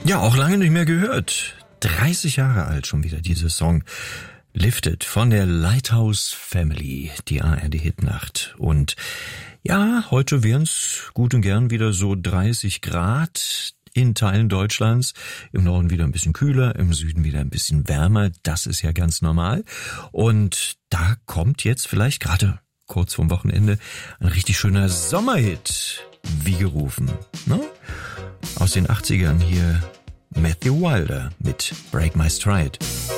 Ja, auch lange nicht mehr gehört. 30 Jahre alt schon wieder, dieser Song. Lifted von der Lighthouse Family, die ARD-Hitnacht. Und ja, heute wären's gut und gern wieder so 30 Grad in Teilen Deutschlands. Im Norden wieder ein bisschen kühler, im Süden wieder ein bisschen wärmer. Das ist ja ganz normal. Und da kommt jetzt vielleicht gerade kurz vorm Wochenende ein richtig schöner Sommerhit, wie gerufen. Ne? Aus den 80ern hier Matthew Wilder mit Break My Stride.